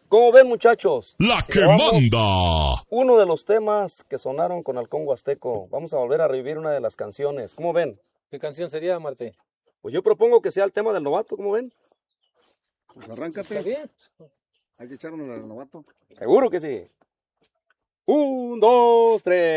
¿Cómo ven, muchachos? La Si que grabamos manda. uno de los temas que sonaron con Halcón Huasteco. Vamos a volver a revivir una de las canciones. ¿Cómo ven? ¿Qué canción sería, Marte? Pues yo propongo que sea el tema del novato. ¿Cómo ven? Pues ¿Está arráncate. bien? Hay que echarnos al novato. Seguro que sí. 1, 2, 3.